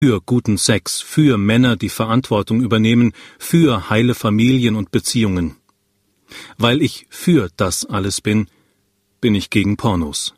für guten Sex, für Männer, die Verantwortung übernehmen, für heile Familien und Beziehungen. Weil ich für das alles bin, bin ich gegen Pornos.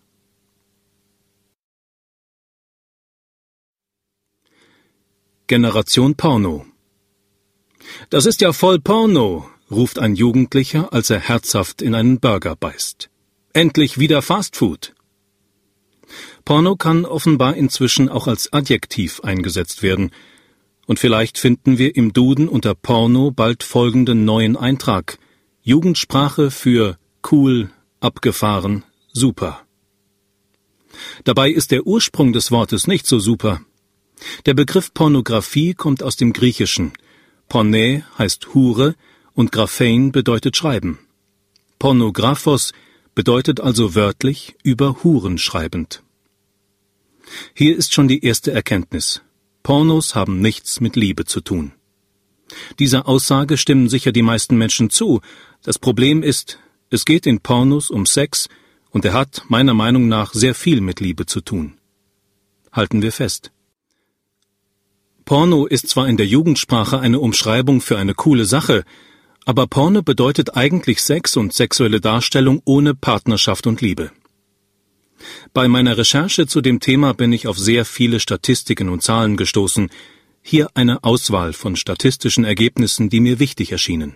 Generation Porno. Das ist ja voll Porno, ruft ein Jugendlicher, als er herzhaft in einen Burger beißt. Endlich wieder Fastfood. Porno kann offenbar inzwischen auch als Adjektiv eingesetzt werden. Und vielleicht finden wir im Duden unter Porno bald folgenden neuen Eintrag: Jugendsprache für cool, abgefahren, super. Dabei ist der Ursprung des Wortes nicht so super. Der Begriff Pornografie kommt aus dem Griechischen. Porne heißt Hure und Graphein bedeutet Schreiben. Pornographos bedeutet also wörtlich über Huren schreibend. Hier ist schon die erste Erkenntnis. Pornos haben nichts mit Liebe zu tun. Dieser Aussage stimmen sicher die meisten Menschen zu. Das Problem ist, es geht in Pornos um Sex und er hat, meiner Meinung nach, sehr viel mit Liebe zu tun. Halten wir fest. Porno ist zwar in der Jugendsprache eine Umschreibung für eine coole Sache, aber Porno bedeutet eigentlich Sex und sexuelle Darstellung ohne Partnerschaft und Liebe. Bei meiner Recherche zu dem Thema bin ich auf sehr viele Statistiken und Zahlen gestoßen. Hier eine Auswahl von statistischen Ergebnissen, die mir wichtig erschienen.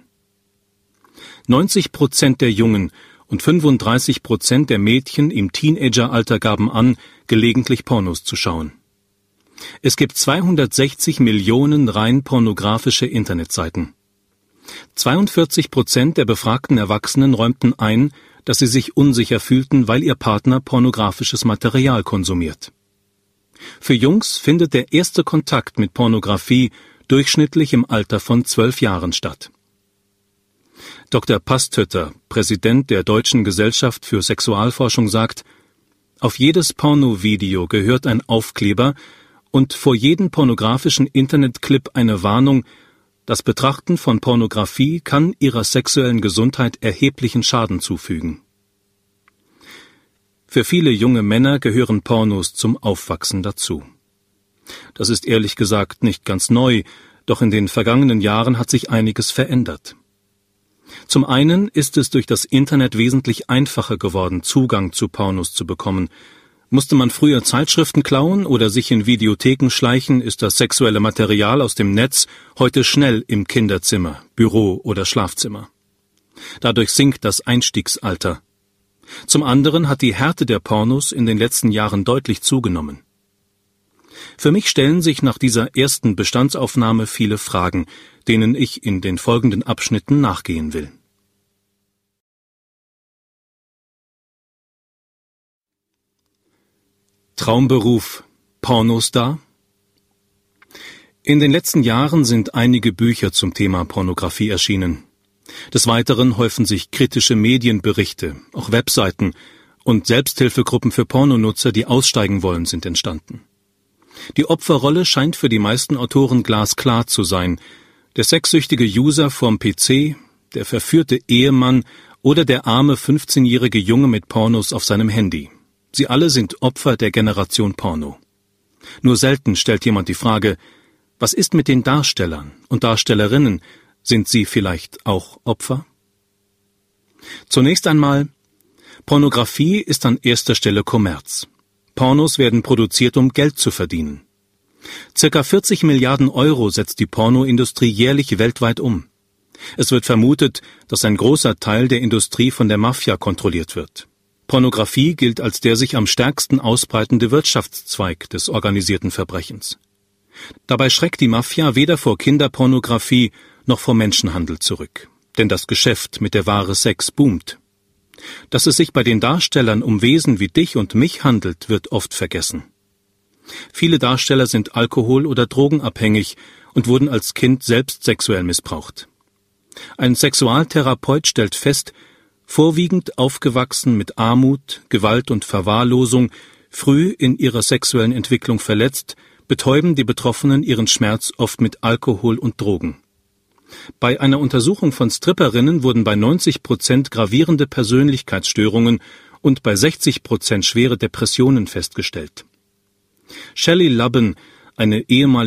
90% der Jungen und 35% der Mädchen im Teenageralter gaben an, gelegentlich Pornos zu schauen. Es gibt 260 Millionen rein pornografische Internetseiten. 42% der befragten Erwachsenen räumten ein, dass sie sich unsicher fühlten, weil ihr Partner pornografisches Material konsumiert. Für Jungs findet der erste Kontakt mit Pornografie durchschnittlich im Alter von 12 Jahren statt. Dr. Pastötter, Präsident der Deutschen Gesellschaft für Sexualforschung, sagt: Auf jedes Pornovideo gehört ein Aufkleber und vor jedem pornografischen Internetclip eine Warnung: Das Betrachten von Pornografie kann ihrer sexuellen Gesundheit erheblichen Schaden zufügen. Für viele junge Männer gehören Pornos zum Aufwachsen dazu. Das ist ehrlich gesagt nicht ganz neu, doch in den vergangenen Jahren hat sich einiges verändert. Zum einen ist es durch das Internet wesentlich einfacher geworden, Zugang zu Pornos zu bekommen. Musste man früher Zeitschriften klauen oder sich in Videotheken schleichen, ist das sexuelle Material aus dem Netz heute schnell im Kinderzimmer, Büro oder Schlafzimmer. Dadurch sinkt das Einstiegsalter. Zum anderen hat die Härte der Pornos in den letzten Jahren deutlich zugenommen. Für mich stellen sich nach dieser ersten Bestandsaufnahme viele Fragen, denen ich in den folgenden Abschnitten nachgehen will. Traumberuf Pornostar? In den letzten Jahren sind einige Bücher zum Thema Pornografie erschienen. Des Weiteren häufen sich kritische Medienberichte, auch Webseiten und Selbsthilfegruppen für Pornonutzer, die aussteigen wollen, sind entstanden. Die Opferrolle scheint für die meisten Autoren glasklar zu sein: der sexsüchtige User vorm PC, der verführte Ehemann oder der arme 15-jährige Junge mit Pornos auf seinem Handy. Sie alle sind Opfer der Generation Porno. Nur selten stellt jemand die Frage: Was ist mit den Darstellern und Darstellerinnen? Sind sie vielleicht auch Opfer? Zunächst einmal: Pornografie ist an erster Stelle Kommerz. Pornos werden produziert, um Geld zu verdienen. Circa 40 Milliarden Euro setzt die Pornoindustrie jährlich weltweit um. Es wird vermutet, dass ein großer Teil der Industrie von der Mafia kontrolliert wird. Pornografie gilt als der sich am stärksten ausbreitende Wirtschaftszweig des organisierten Verbrechens. Dabei schreckt die Mafia weder vor Kinderpornografie noch vor Menschenhandel zurück, denn das Geschäft mit der Ware Sex boomt. Dass es sich bei den Darstellern um Wesen wie dich und mich handelt, wird oft vergessen. Viele Darsteller sind alkohol- oder drogenabhängig und wurden als Kind selbst sexuell missbraucht. Ein Sexualtherapeut stellt fest: Vorwiegend aufgewachsen mit Armut, Gewalt und Verwahrlosung, früh in ihrer sexuellen Entwicklung verletzt, betäuben die Betroffenen ihren Schmerz oft mit Alkohol und Drogen. Bei einer Untersuchung von Stripperinnen wurden bei 90% gravierende Persönlichkeitsstörungen und bei 60% schwere Depressionen festgestellt. Shelley Lubben, eine ehemalige